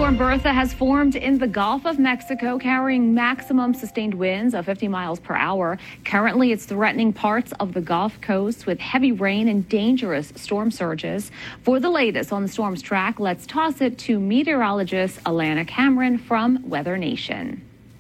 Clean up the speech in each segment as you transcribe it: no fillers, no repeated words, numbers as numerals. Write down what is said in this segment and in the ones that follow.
Storm Bertha has formed in the Gulf of Mexico, carrying maximum sustained winds of 50 miles per hour. Currently, it's threatening parts of the Gulf Coast with heavy rain and dangerous storm surges. For the latest on the storm's track, let's toss it to meteorologist Alana Cameron from Weather Nation.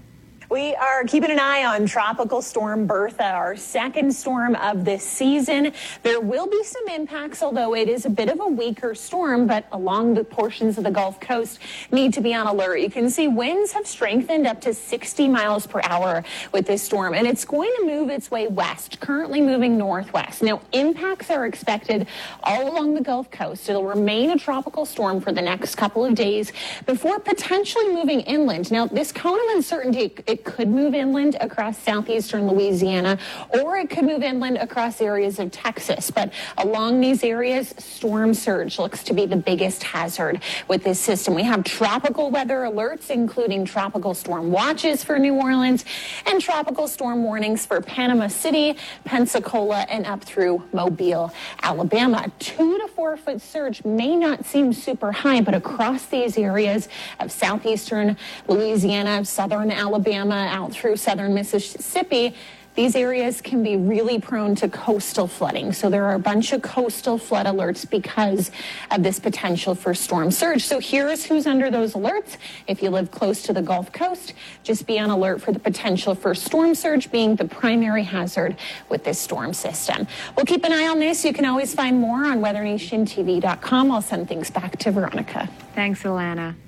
We are keeping an eye on Tropical Storm Bertha, our second storm of this season. There will be some impacts, although it is a bit of a weaker storm, but along the portions of the Gulf Coast need to be on alert. You can see winds have strengthened up to 60 miles per hour with this storm, and it's going to move its way west, currently moving northwest. Now, impacts are expected all along the Gulf Coast. It'll remain a tropical storm for the next couple of days before potentially moving inland. Now, this cone of uncertainty, it could move inland across southeastern Louisiana, or it could move inland across areas of Texas. But along these areas, storm surge looks to be the biggest hazard with this system. We have tropical weather alerts, including tropical storm watches for New Orleans and tropical storm warnings for Panama City, Pensacola, and up through Mobile, Alabama. 2 to 4 foot surge may not seem super high, but across these areas of southeastern Louisiana, southern Alabama, out through southern Mississippi, these areas can be really prone to coastal flooding. So there are a bunch of coastal flood alerts because of this potential for storm surge. So here's who's under those alerts. If you live close to the Gulf Coast, just be on alert for the potential for storm surge being the primary hazard with this storm system. We'll keep an eye on this. You can always find more on weathernationtv.com. I'll send things back to Veronica. Thanks, Alana.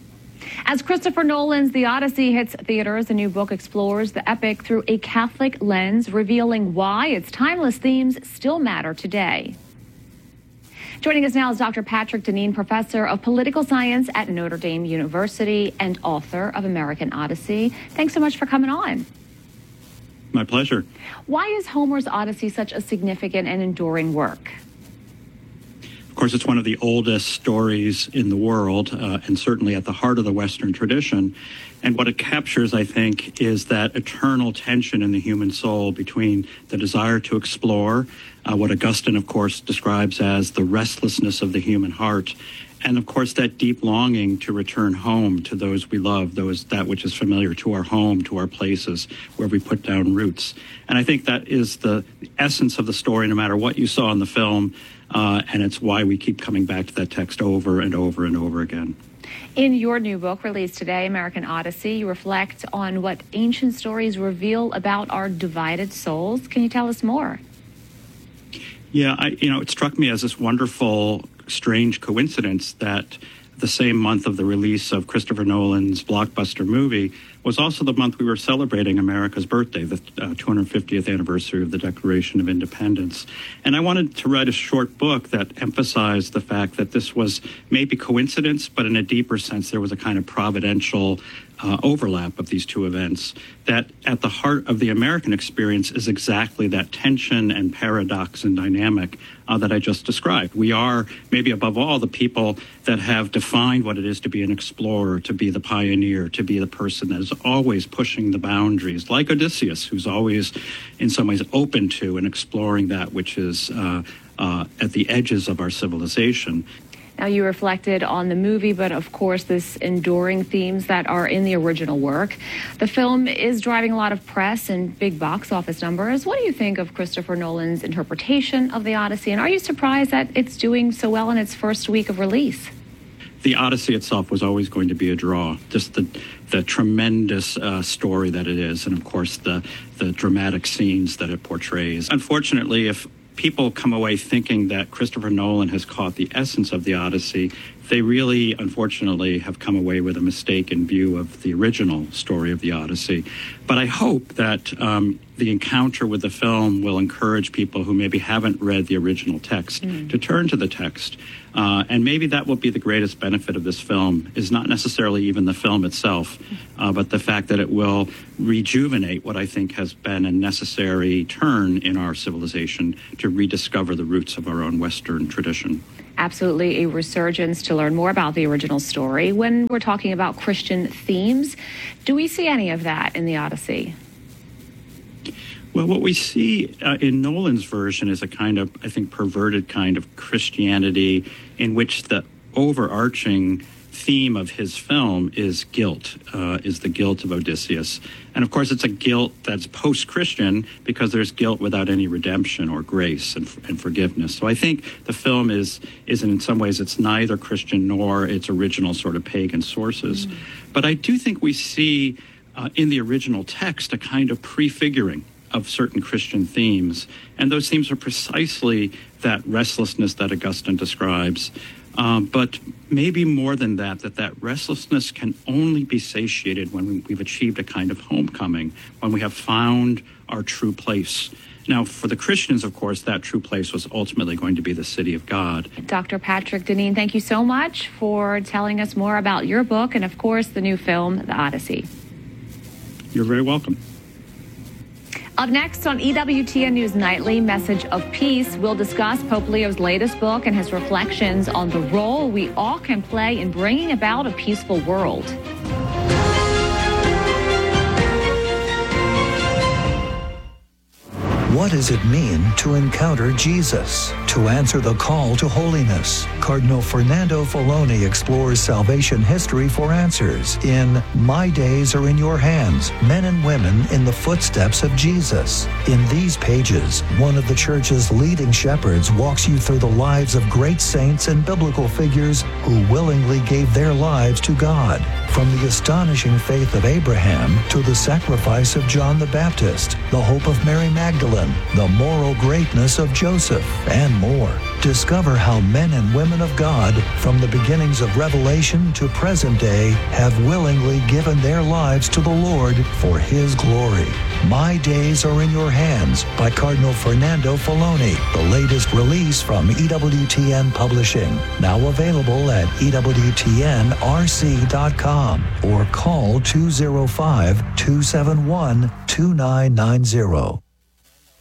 As Christopher Nolan's The Odyssey hits theaters, the new book explores the epic through a Catholic lens, revealing why its timeless themes still matter today. Joining us now is Dr. Patrick Deneen, professor of political science at Notre Dame University and author of American Odyssey. Thanks so much for coming on. My pleasure. Why is Homer's Odyssey such a significant and enduring work? Of course, it's one of the oldest stories in the world, and certainly at the heart of the Western tradition. And what it captures, I think, is that eternal tension in the human soul between the desire to explore, what Augustine, of course, describes as the restlessness of the human heart, and, of course, that deep longing to return home to those we love, that which is familiar, to our home, to our places, where we put down roots. And I think that is the essence of the story, no matter what you saw in the film. And it's why we keep coming back to that text over and over and over again. In your new book released today, American Odyssey, you reflect on what ancient stories reveal about our divided souls. Can you tell us more? Yeah, it struck me as this wonderful, strange coincidence that the same month of the release of Christopher Nolan's blockbuster movie was also the month we were celebrating America's birthday, the 250th anniversary of the Declaration of Independence. And I wanted to write a short book that emphasized the fact that this was maybe coincidence, but in a deeper sense, there was a kind of providential overlap of these two events, that at the heart of the American experience is exactly that tension and paradox and dynamic that I just described. We are, maybe above all, the people that have defined what it is to be an explorer, to be the pioneer, to be the person that is always pushing the boundaries, like Odysseus, who's always, in some ways, open to and exploring that which is at the edges of our civilization. Now, you reflected on the movie, but of course, this enduring themes that are in the original work. The film is driving a lot of press and big box office numbers. What do you think of Christopher Nolan's interpretation of The Odyssey? And are you surprised that it's doing so well in its first week of release? The Odyssey itself was always going to be a draw, just the tremendous story that it is, and of course, the dramatic scenes that it portrays. Unfortunately, if people come away thinking that Christopher Nolan has caught the essence of the Odyssey, they really, unfortunately, have come away with a mistaken view of the original story of the Odyssey. But I hope that the encounter with the film will encourage people who maybe haven't read the original text to turn to the text. And maybe that will be the greatest benefit of this film, is not necessarily even the film itself, but the fact that it will rejuvenate what I think has been a necessary turn in our civilization to rediscover the roots of our own Western tradition. Absolutely a resurgence to learn more about the original story. When we're talking about Christian themes, do we see any of that in the Odyssey? Well, what we see in Nolan's version is a kind of, I think, perverted kind of Christianity in which the overarching theme of his film is guilt, is the guilt of Odysseus. And of course, it's a guilt that's post-Christian because there's guilt without any redemption or grace and forgiveness. So I think the film is in some ways, it's neither Christian nor its original sort of pagan sources. But I do think we see in the original text a kind of prefiguring of certain Christian themes. And those themes are precisely that restlessness that Augustine describes. But maybe more than that restlessness can only be satiated when we've achieved a kind of homecoming, when we have found our true place. Now, for the Christians, of course, that true place was ultimately going to be the city of God. Dr. Patrick Deneen, thank you so much for telling us more about your book and, of course, the new film, The Odyssey. You're very welcome. Up next on EWTN News Nightly, Message of Peace, we'll discuss Pope Leo's latest book and his reflections on the role we all can play in bringing about a peaceful world. What does it mean to encounter Jesus? To answer the call to holiness, Cardinal Fernando Filoni explores salvation history for answers in My Days Are in Your Hands, Men and Women in the Footsteps of Jesus. In these pages, one of the Church's leading shepherds walks you through the lives of great saints and biblical figures who willingly gave their lives to God. From the astonishing faith of Abraham to the sacrifice of John the Baptist, the hope of Mary Magdalene, the moral greatness of Joseph, and more. Discover how men and women of God, from the beginnings of Revelation to present day, have willingly given their lives to the Lord for His glory. My Days Are in Your Hands by Cardinal Fernando Filoni, the latest release from EWTN Publishing. Now available at EWTNRC.com or call 205-271-2990.